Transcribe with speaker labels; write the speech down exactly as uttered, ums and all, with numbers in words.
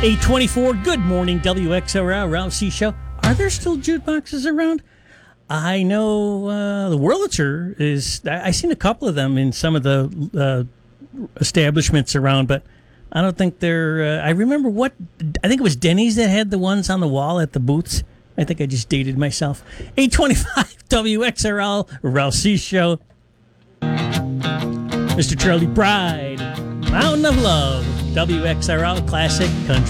Speaker 1: eight twenty-four, good morning, W X R L, Ralph C. Show. Are there still jukeboxes around? I know uh, the Wurlitzer is, I, I've seen a couple of them in some of the uh, establishments around, but I don't think they're, uh, I remember what, I think it was Denny's that had the ones on the wall at the booths. I think I just dated myself. eight twenty-five W X R L, Ralph C. Show. Mister Charlie Pride, Mountain of Love, W X R L Classic Country.